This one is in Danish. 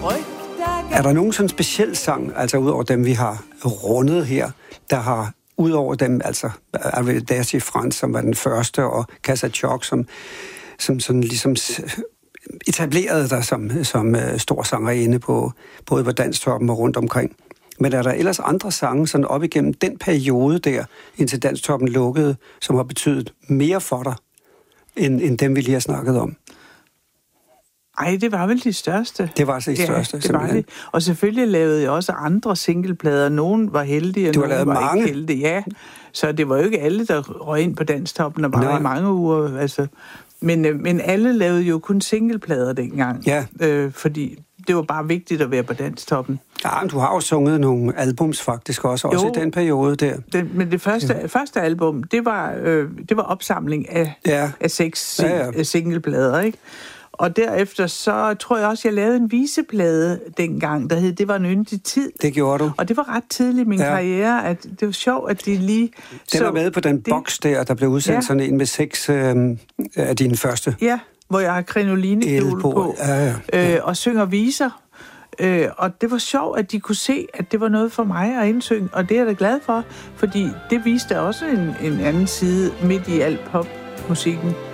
Er der nogen sådan speciel sang, altså ud over dem, vi har rundet her, der har ud over dem, altså Arrivederci Frans, som var den første, og Casa Choc, som sådan ligesom etablerede dig som stor sangerinde på både på Danstoppen og rundt omkring. Men er der ellers andre sange, sådan op igennem den periode der, indtil Danstoppen lukkede, som har betydet mere for dig, end dem, vi lige har snakket om? Ej, det var vel de største. Det var altså de største, det var det. Og selvfølgelig lavede jeg også andre singleplader. Nogen var heldige, og nogen var mange. Ikke heldige. Ja, så det var jo ikke alle, der røg ind på Danstoppen og var i mange uger. Altså. Men alle lavede jo kun singleplader dengang. Ja. Fordi det var bare vigtigt at være på Danstoppen. Ja, men du har jo sunget nogle albums faktisk også i den periode der. Men det første album, det var opsamling af 6 singleplader, ikke? Og derefter så tror jeg også, jeg lavede en viseplade dengang, der hed Det var en yndig tid. Det gjorde du. Og det var ret tidligt i min karriere, at det var sjovt, at de lige... Den var med på den boks der blev udsendt sådan en med 6 af dine første. Ja, hvor jeg har krinolinekjole på og synger viser. Og det var sjovt, at de kunne se, at det var noget for mig at indsynge, og det er jeg da glad for, fordi det viste også en anden side midt i al popmusikken.